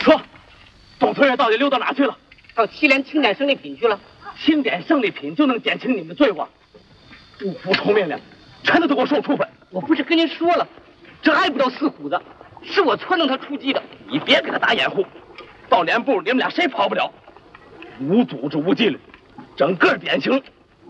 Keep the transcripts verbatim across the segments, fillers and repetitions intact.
说，董存瑞到底溜到哪去了？ 到西连清点胜利品去了。 清点胜利品就能减轻你们的罪过，不服从命令，全都得给我受处分。 我不是跟您说了，这挨不到四虎子，是我撺掇他出击的。 你别给他打掩护，到连部你们俩谁跑不了？无组织无纪律，整个典型。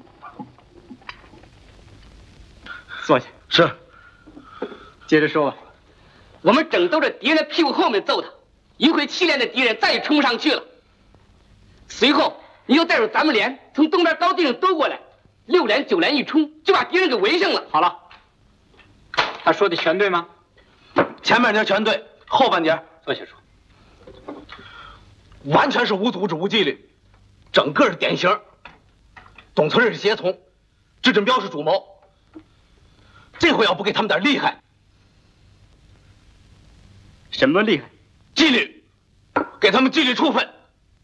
坐下。 是。 接着说吧。 我们整兜着敌人的屁股后面揍他，一会七连的敌人再也冲不上去了。随后你又带着咱们连从东边高地上兜过来，六连九连一冲就把敌人给围上了。 好了，他说的全对吗？ 前半截全对，后半截坐下说。 完全是无组织无纪律，整个是典型。董存瑞是胁从，智振彪是主谋。这回要不给他们点厉害， 什么厉害？ 纪律，给他们纪律处分。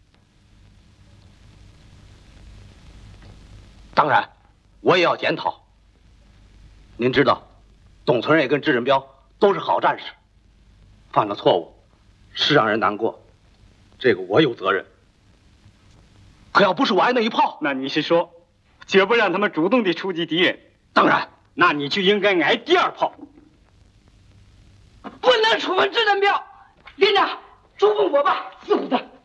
当然，我也要检讨。您知道，董存瑞跟智振彪都是好战士，犯了错误，是让人难过，这个我有责任。可要不是我挨那一炮， 那你是说，绝不让他们主动地出击敌人？ 当然， 那你就应该挨第二炮。 不能处分智振彪，连长，处分我吧，四虎子，